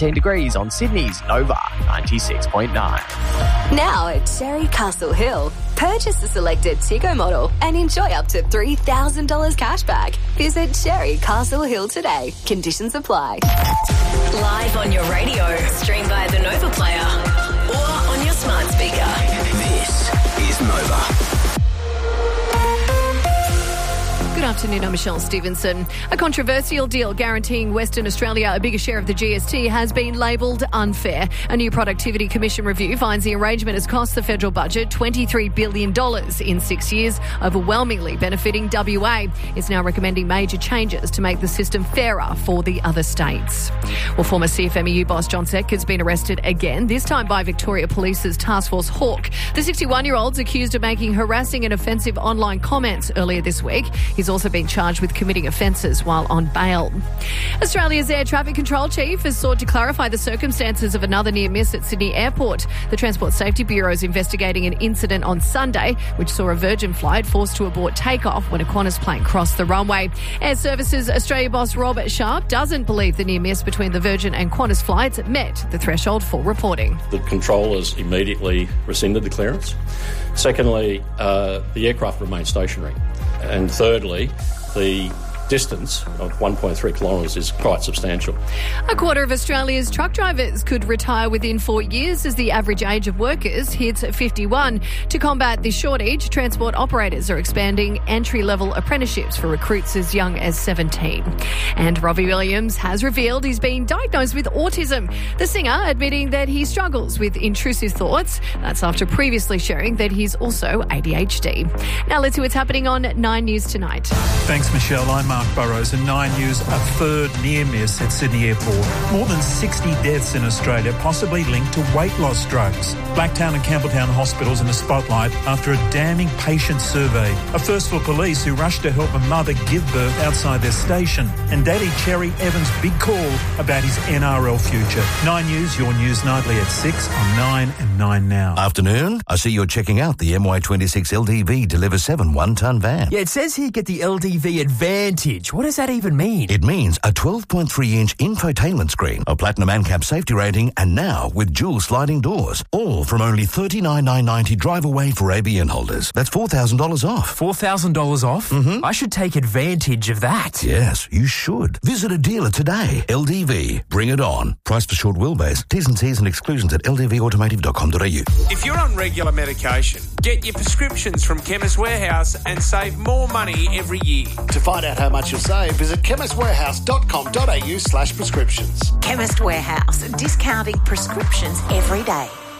10 degrees on Sydney's Nova 96.9. Now at Cherry Castle Hill. Purchase the selected Tiggo model and enjoy up to $3,000 cash back. Visit Cherry Castle Hill today. Conditions apply. Live on your radio, stream via the Nova Player or on your smart speaker. This is Nova. Good afternoon, I'm Michelle Stevenson. A controversial deal guaranteeing Western Australia a bigger share of the GST has been labelled unfair. A new Productivity Commission review finds the arrangement has cost the federal budget $23 billion in 6 years, overwhelmingly benefiting WA. It's now recommending major changes to make the system fairer for the other states. Well, former CFMEU boss John Seck has been arrested again, this time by Victoria Police's Task Force Hawk. The 61-year-old's accused of making harassing and offensive online comments earlier this week. He's also been charged with committing offences while on bail. Australia's Air Traffic Control Chief has sought to clarify the circumstances of another near miss at Sydney Airport. The Transport Safety Bureau is investigating an incident on Sunday which saw a Virgin flight forced to abort takeoff when a Qantas plane crossed the runway. Air Services Australia boss Rob Sharp doesn't believe the near miss between the Virgin and Qantas flights met the threshold for reporting. The controllers immediately rescinded the clearance. Secondly, the aircraft remained stationary. And thirdly, the distance of 1.3 kilometres is quite substantial. A quarter of Australia's truck drivers could retire within 4 years as the average age of workers hits 51. To combat this shortage, transport operators are expanding entry-level apprenticeships for recruits as young as 17. And Robbie Williams has revealed he's been diagnosed with autism. The singer admitting that he struggles with intrusive thoughts. That's after previously sharing that he's also ADHD. Now let's see what's happening on 9 News tonight. Thanks, Michelle. I'm Mark Burrows, and 9 News, a third near miss at Sydney Airport. More than 60 deaths in Australia, possibly linked to weight loss drugs. Blacktown and Campbelltown hospitals in the spotlight after a damning patient survey. A first for police who rushed to help a mother give birth outside their station. And Daddy Cherry Evans' big call about his NRL future. 9 News, your news nightly at 6 on 9 and 9 now. Afternoon. I see you're checking out the MY26 LDV Deliver 7 one-tonne van. Yeah, it says here get the LDV Advantage. What does that even mean? It means a 12.3-inch infotainment screen, a platinum ANCAP safety rating, and now with dual sliding doors. All from only $39,990 drive away for ABN holders. That's $4,000 off. $4,000 off? Mm-hmm. I should take advantage of that. Yes, you should. Visit a dealer today. LDV. Bring it on. Price for short wheelbase. T's and C's and exclusions at ldvautomotive.com.au. If you're on regular medication, get your prescriptions from Chemist Warehouse and save more money every year. To find out how much you'll save, visit chemistwarehouse.com.au/prescriptions. Chemist Warehouse, discounting prescriptions every day.